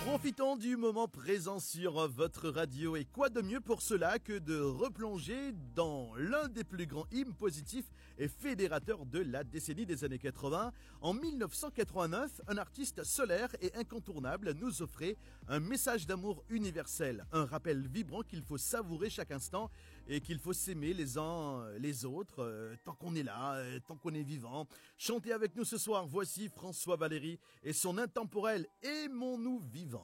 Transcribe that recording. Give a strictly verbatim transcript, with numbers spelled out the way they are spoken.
Profitons du moment présent sur votre radio et quoi de mieux pour cela que de replonger dans l'un des plus grands hymnes positifs et fédérateurs de la décennie des années quatre-vingts. En mille neuf cent quatre-vingt-neuf, un artiste solaire et incontournable nous offrait un message d'amour universel, un rappel vibrant qu'il faut savourer chaque instant et qu'il faut s'aimer les uns les autres euh, tant qu'on est là, euh, tant qu'on est vivant. Chantez avec nous ce soir, voici François Valéry et son intemporel Aimons-nous vivants.